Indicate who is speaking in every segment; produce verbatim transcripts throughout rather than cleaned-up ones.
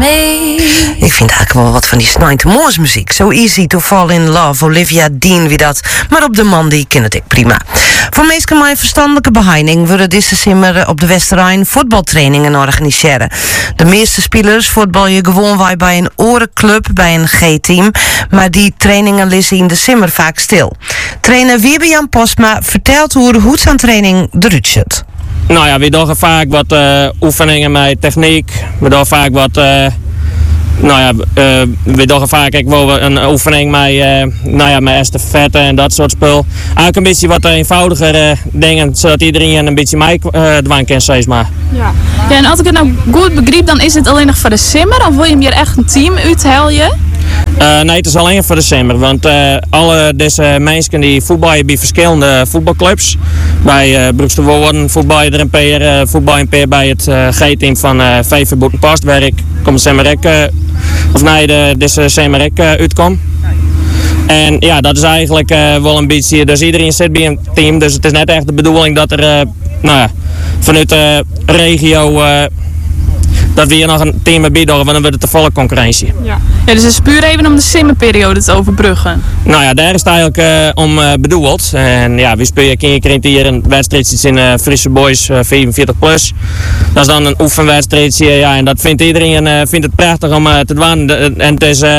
Speaker 1: me.
Speaker 2: Ik vind eigenlijk wel wat van die snijnte moors muziek. So Easy to Fall in Love, Olivia Dean wie dat. Maar op de man die ken het ik prima. Voor meesten mijn verstandelijke beheining worden deze simmer op de Westerrijn voetbaltrainingen organiseren. De meeste spelers voetbal je gewoon wij bij een orenclub, bij een G-team. Maar die trainingen liggen in de simmer vaak stil. Trainer Wiebe-Jan Postma vertelt hoe de hoedsaantraining eruit ziet.
Speaker 3: Nou ja, we doen vaak wat uh, oefeningen met techniek. We doen vaak wat... Uh, nou ja, uh, we doen vaak ik wil een oefening met, uh, nou ja, met estafette en dat soort spul. Eigenlijk een beetje wat eenvoudiger uh, dingen, zodat iedereen een beetje mee uh, dwang kan, zeg maar.
Speaker 4: Ja. Ja, en als ik het nou goed begreep, dan is het alleen nog voor de simmer? Of wil je hem hier echt een team uithalen?
Speaker 3: Uh, nee, het is alleen voor de simmer, want uh, alle deze mensen die voetballen bij verschillende voetbalclubs. Bij uh, Broekster Woorden voetbal je er een peer, uh, voetbal een peer bij het uh, G-team van uh, V V Boetenpast, waar ik kom Semmerek, uh, of nee, de, deze Semmerek uh, uitkom. En ja, dat is eigenlijk uh, wel een beetje, dus iedereen zit bij een team, dus het is net echt de bedoeling dat er, uh, nou ja, vanuit de regio... Uh, dat we hier nog een team bij bieden, want dan wordt het de volle concurrentie.
Speaker 4: Ja. Ja, dus het is puur even om de simmerperiode te overbruggen.
Speaker 3: Nou ja, daar is het eigenlijk uh, om uh, bedoeld. En ja, we spelen een keer hier een wedstrijdje in uh, Frisse Boys uh, vierenveertig plus. Dat is dan een oefenwedstrijdje, ja, en dat vindt iedereen uh, vindt het prachtig om uh, te doen. En het is, uh,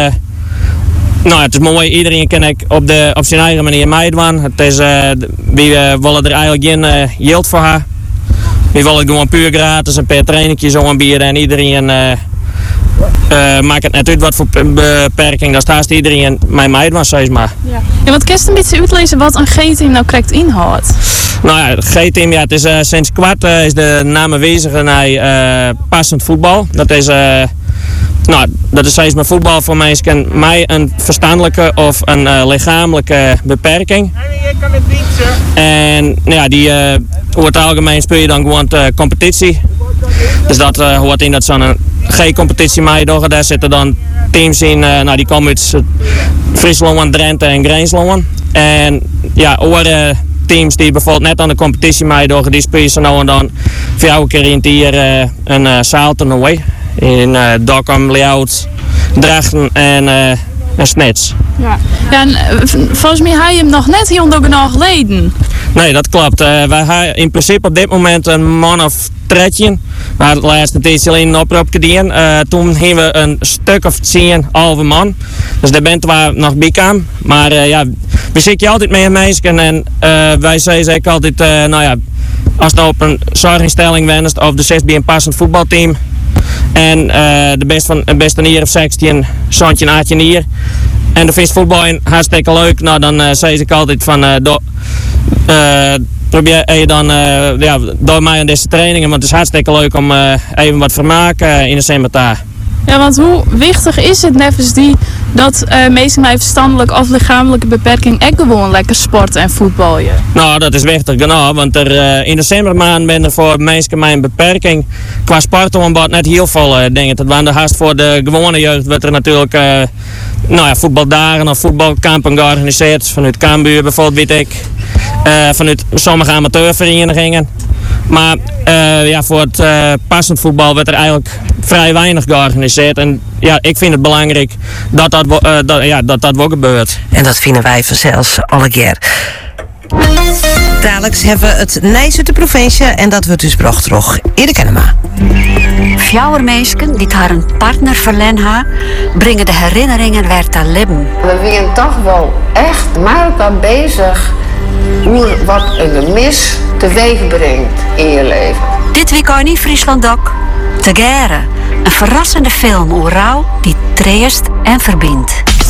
Speaker 3: nou ja, het is mooi, iedereen kan ik op, de, op zijn eigen manier meedoen. Het is, uh, we uh, willen er eigenlijk geen uh, geld voor hebben. We willen gewoon puur gratis een paar trainingjes aanbieden en iedereen uh, uh, maakt het net uit wat voor beperking. Dat staat iedereen mij meedoen, zeg maar. Ja.
Speaker 4: Ja, wat kun je een beetje uitlezen wat een G-team nou correct inhoudt?
Speaker 3: Nou ja, het G-team, ja, het is uh, sinds kwart uh, is de naam aanwezig naar uh, passend voetbal. Dat is, uh, nou, dat is steeds maar voetbal voor mensen mij een verstandelijke of een uh, lichamelijke beperking.
Speaker 5: Ik kan met fietsen.
Speaker 3: En nou ja, die uh, over het algemeen speel je dan gewoon uh, competitie. Dus dat uh, hoort in dat zo'n G-competitie mee door. Daar zitten dan teams in, uh, nou, die komen uit Friesland, Drenthe en Greensland. En ja, andere teams die bijvoorbeeld net aan de competitie meedoen, die spelen ze nou en dan voor elke keer in het hier uh, een uh, zaaltoernooi. In uh, Dokkum, Leeuwarden, Drachten en, uh, en Snits.
Speaker 4: Ja, ja en, uh, volgens mij heb je hem nog net heel genoeg geleden.
Speaker 3: Nee, dat klopt. Uh, wij hebben in principe op dit moment een man of tretjen. We hadden het laatste tijdje alleen een oproep gedaan. Uh, toen hebben we een stuk of tien halve man. Dus daar bent waar nog bij kwam. Maar uh, ja, we zitten altijd met een meisje en uh, wij zeggen ook altijd, uh, nou ja, als je op een zorginstelling wenst of de zes bij een passend voetbalteam. En uh, de best van de beste hier of zestien, zoontje en achtje hier. En de vis voetbal hartstikke leuk. Nou, dan uh, zeg ik altijd van, uh, do, uh, probeer je dan uh, ja, door mij aan deze trainingen, want het is hartstikke leuk om uh, even wat vermaak uh, in de sementaar.
Speaker 4: Ja, want hoe wichtig is het nevens die dat uh, mensen met verstandelijke of lichamelijke beperking echt gewoon lekker sporten en voetballen?
Speaker 3: Nou, dat is wichtig genoeg, want er, uh, in de zomermaand ben er voor mensen met een beperking qua sportaanbod net heel veel uh, dingen. Dat waren de haast voor de gewone jeugd werd er natuurlijk uh, nou ja, voetbaldagen of voetbalkampen georganiseerd. Vanuit Cambuur bijvoorbeeld, weet ik. Uh, vanuit sommige amateurverenigingen. Maar uh, ja, voor het uh, passend voetbal werd er eigenlijk vrij weinig georganiseerd. En ja, ik vind het belangrijk dat dat, uh, dat, ja, dat, dat wel gebeurt.
Speaker 2: En dat vinden wij vanzelfs alle keer. Dadelijk hebben we het Nijs uit de provincie en dat wordt dus bracht terug in de Kenema.
Speaker 1: Fjouwer meisken die haar een partner verlen ha, brengen de herinneringen weer te leven.
Speaker 6: We zijn toch wel echt met elkaar bezig hoe wat een gemis teweeg brengt in je leven.
Speaker 1: Dit weekend in Friesland Doc, Te Gere, een verrassende film over rouw die treest en verbindt.